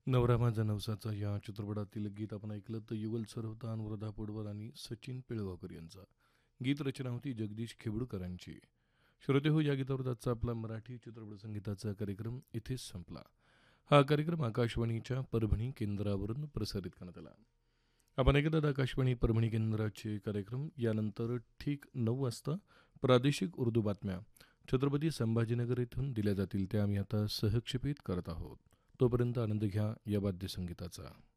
नवरा माझा नवसाचा या चित्रपटातील गीत आपण ऐकलं तर युगल सरवता, अनुराधा पोडवल आणि सचिन पिळगावकर यांचा. गीत रचना होती जगदीश खेबडूकरांची. श्रोते हो, या गीतावर आजचा आपला मराठी चित्रपट संगीताचा कार्यक्रम इथेच संपला. हा कार्यक्रम आकाशवाणीच्या परभणी केंद्रावरून प्रसारित करण्यात आला. आपण ऐकतात आकाशवाणी परभणी केंद्राचे कार्यक्रम. यानंतर ठीक 9 वाजता प्रादेशिक उर्दू बातम्या छत्रपती संभाजीनगर येथून दिल्या जातील, त्या आम्ही आता सहक्षेपित करत आहोत. तोपर्यंत आनंद घ्या या वाद्यसंगीताचा.